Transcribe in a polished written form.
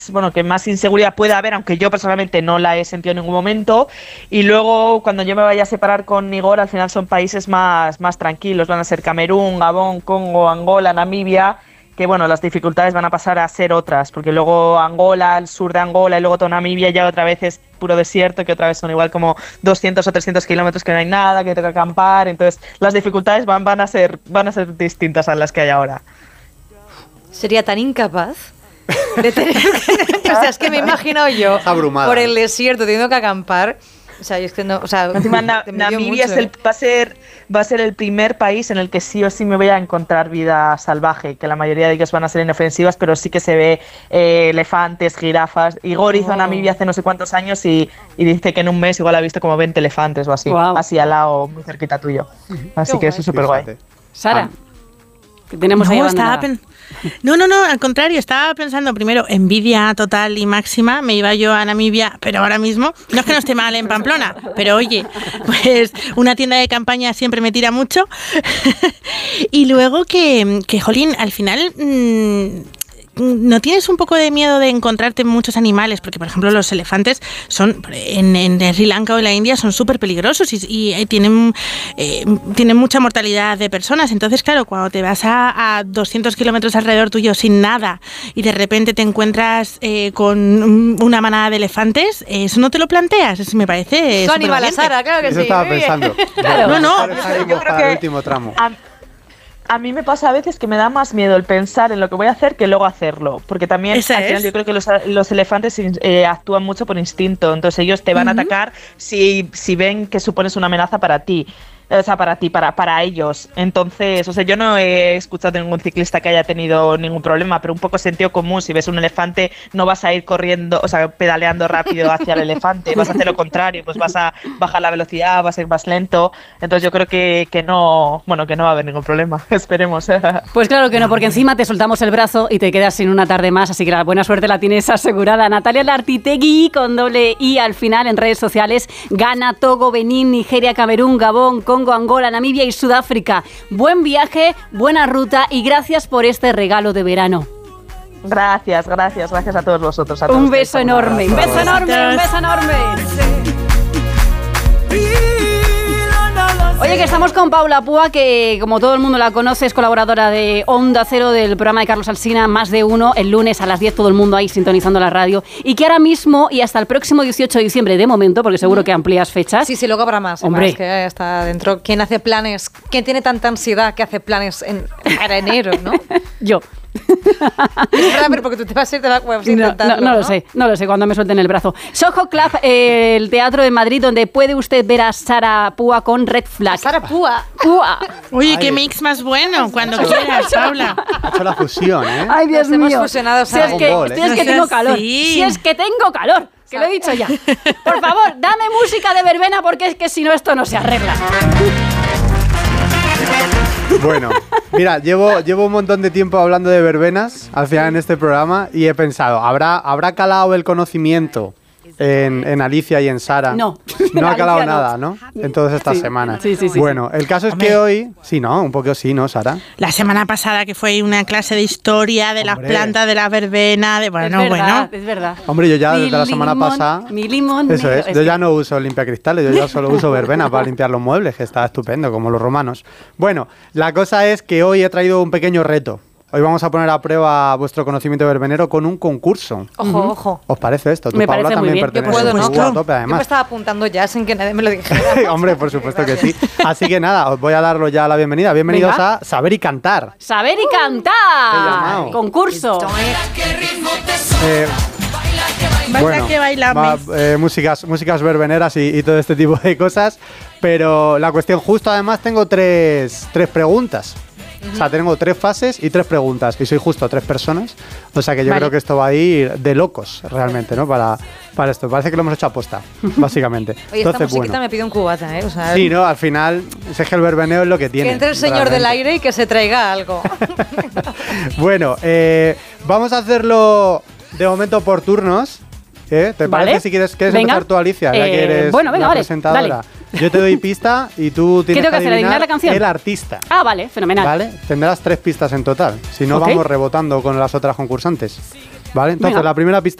bueno, que más inseguridad puede haber, aunque yo personalmente no la he sentido en ningún momento. Y luego, cuando yo me vaya a separar con Igor, al final son países más tranquilos, van a ser Camerún, Gabón, Congo, Angola, Namibia, que bueno, las dificultades van a pasar a ser otras, porque luego Angola, el sur de Angola y luego toda Namibia ya otra vez es puro desierto, que otra vez son igual como 200 o 300 kilómetros que no hay nada, que tengo que acampar, entonces las dificultades van a ser distintas a las que hay ahora. Sería tan incapaz de tener o sea, es que me imagino yo abrumada por el desierto teniendo que acampar. O sea, es que no, o sea, encima Namibia va a ser el primer país en el que sí o sí me voy a encontrar vida salvaje, que la mayoría de ellos van a ser inofensivas, pero sí que se ve elefantes, jirafas. Igor hizo Namibia hace no sé cuántos años y dice que en un mes igual ha visto como 20 elefantes o así, así al lado, muy cerquita tuyo. Así que eso es súper guay. Sara, tenemos ahí No, al contrario, estaba pensando primero, envidia total y máxima, me iba yo a Namibia, pero ahora mismo, no es que no esté mal en Pamplona, pero oye, pues una tienda de campaña siempre me tira mucho. Y luego que jolín, al final... ¿no tienes un poco de miedo de encontrarte muchos animales? Porque, por ejemplo, los elefantes son en Sri Lanka o en la India son súper peligrosos y tienen mucha mortalidad de personas. Entonces, claro, cuando te vas a 200 kilómetros alrededor tuyo sin nada y de repente te encuentras con una manada de elefantes, ¿eso no te lo planteas? Eso me parece Sony Balasara, claro que eso sí. Estaba pensando. Claro. No. Yo creo que el último tramo. A mí me pasa a veces que me da más miedo el pensar en lo que voy a hacer que luego hacerlo, porque también al final yo creo que los elefantes actúan mucho por instinto, entonces ellos te van a atacar si ven que supones una amenaza para ti. O sea, para ellos. Entonces, o sea, yo no he escuchado de ningún ciclista que haya tenido ningún problema, pero un poco sentido común. Si ves un elefante, no vas a ir corriendo, o sea, pedaleando rápido hacia el elefante, vas a hacer lo contrario, pues vas a bajar la velocidad, vas a ir más lento. Entonces yo creo que no va a haber ningún problema. Esperemos. Pues claro que no, porque encima te soltamos el brazo y te quedas sin una tarde más, así que la buena suerte la tienes asegurada. Natalia Lartitegui, con doble I al final, en redes sociales, Ghana, Togo, Benín, Nigeria, Camerún, Gabón, Congo, Angola, Namibia y Sudáfrica. Buen viaje, buena ruta y gracias por este regalo de verano. Gracias a todos vosotros. Un beso enorme, un beso enorme. Oye, que estamos con Paula Púa, que como todo el mundo la conoce, es colaboradora de Onda Cero del programa de Carlos Alsina, Más de Uno, el lunes a las 10, todo el mundo ahí sintonizando la radio, y que ahora mismo y hasta el próximo 18 de diciembre, de momento, porque seguro que amplías fechas. Sí, luego habrá más. Hombre. Es que ya está dentro. ¿Quién hace planes? ¿Quién tiene tanta ansiedad que hace planes para enero, no? Yo. Es verdad, pero porque tú te vas a ir, a intentarlo, no lo sé cuando me suelten el brazo. Soho Club, el teatro de Madrid, donde puede usted ver a Sara Púa con Red Flag. Sara Púa. Oye, qué mix más bueno, cuando quieras, Paula. Ha hecho la fusión, ¿eh? Ay, Dios mío. Hemos fusionado. Si es que tengo calor. Si es que tengo calor. Que lo he dicho ya. Por favor, dame música de verbena, porque es que si no esto no se arregla. Bueno, mira, llevo un montón de tiempo hablando de verbenas al final en este programa y he pensado, ¿habrá calado el conocimiento en Alicia y en Sara? No ha calado Alicia nada, ¿no? En todas estas semanas. Sí. Bueno, el caso es que hoy... Sí, ¿no? Un poco sí, ¿no, Sara? La semana pasada que fue una clase de historia de las plantas, de la verbena, Es verdad. Hombre, yo ya desde la semana pasada... Mi limón. Eso es, yo ya no uso limpiacristales, yo ya solo uso verbena para limpiar los muebles, que está estupendo, como los romanos. Bueno, la cosa es que hoy he traído un pequeño reto. Hoy vamos a poner a prueba vuestro conocimiento verbenero con un concurso. Ojo. ¿Os parece esto? Me parece muy bien. Yo puedo, ¿no? A tope, además. Yo me estaba apuntando ya sin que nadie me lo dijera. Hombre, por supuesto que sí. Así que nada, os voy a darlo ya la bienvenida. Bienvenidos a Saber y Cantar. ¡Saber y cantar! Concurso. Bueno, que bailamos. Músicas verbeneras y todo este tipo de cosas. Pero la cuestión, justo además tengo tres preguntas. O sea, tengo 3 fases y 3 preguntas. Y soy justo 3 personas. O sea que yo creo que esto va a ir de locos realmente, ¿no? Para esto. Parece que lo hemos hecho aposta, básicamente. Oye, entonces, esta musiquita me pide un cubata, ¿eh? O sea, sí, ¿no? Al final, es que el verbeneo es lo que tiene. Que entre el señor realmente del aire y que se traiga algo. Bueno, vamos a hacerlo de momento por turnos. ¿Te parece si quieres empezar tú, Alicia? Ya que eres la presentadora. Dale. Yo te doy pista y tú tienes que adivinar la canción. El artista. Ah, vale, fenomenal. ¿Vale? Tendrás 3 pistas en total. Si no, vamos rebotando con las otras concursantes. ¿Vale? Entonces, la primera pista